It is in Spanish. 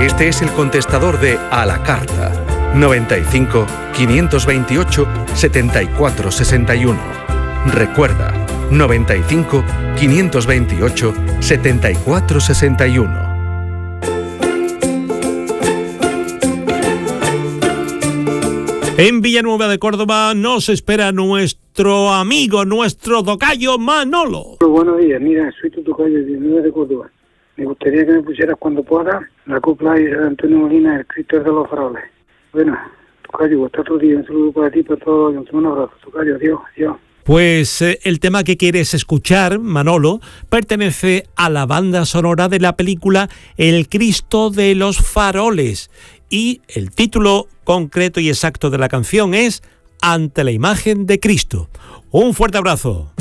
Este es el contestador de A la Carta. 95 528 74 61. Recuerda, 95 528 74 61. En Villanueva de Córdoba nos espera nuestro amigo, nuestro tocayo Manolo. Buenos días, mira, soy tu tocayo de Villanueva de Córdoba. Me gustaría que me pusieras cuando puedas la copla de Antonio Molina, el Cristo de los Faroles. Bueno, tocayo, hasta otro día, un saludo para ti, para todos, un abrazo, tocayo, adiós, adiós. Pues el tema que quieres escuchar, Manolo, pertenece a la banda sonora de la película El Cristo de los Faroles. Y el título concreto y exacto de la canción es Ante la imagen de Cristo. Un fuerte abrazo.